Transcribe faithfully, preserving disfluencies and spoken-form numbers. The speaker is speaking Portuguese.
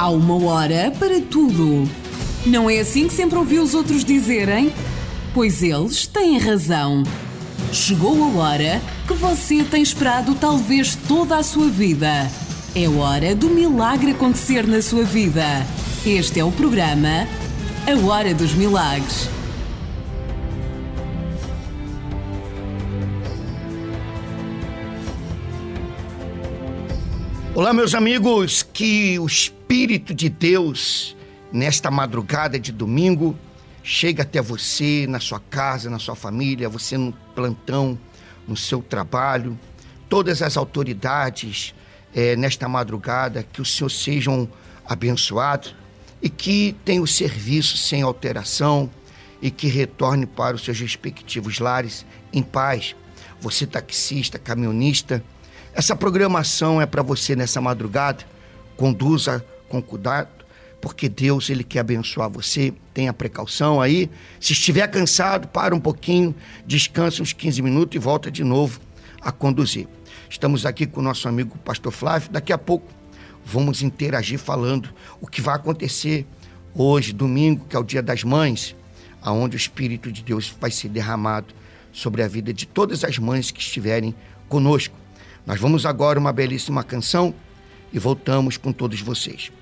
Há uma hora para tudo. Não é assim que sempre ouvi os outros dizerem? Pois eles têm razão. Chegou a hora que você tem esperado talvez toda a sua vida. É hora do milagre acontecer na sua vida. Este é o programa A Hora dos Milagres. Olá, meus amigos, que o Espírito de Deus, nesta madrugada de domingo, chegue até você, na sua casa, na sua família, você no plantão, no seu trabalho, todas as autoridades, é, nesta madrugada, que os Senhor sejam abençoados e que tenham o serviço sem alteração e que retorne para os seus respectivos lares em paz. Você taxista, caminhonista, essa programação é para você nessa madrugada. Conduza com cuidado, porque Deus, Ele quer abençoar você. Tenha precaução aí. Se estiver cansado, para um pouquinho, descanse uns quinze minutos e volta de novo a conduzir. Estamos aqui com o nosso amigo Pastor Flávio. Daqui a pouco vamos interagir falando o que vai acontecer hoje, domingo, que é o Dia das Mães, aonde o Espírito de Deus vai ser derramado sobre a vida de todas as mães que estiverem conosco. Nós vamos agora uma belíssima canção e voltamos com todos vocês.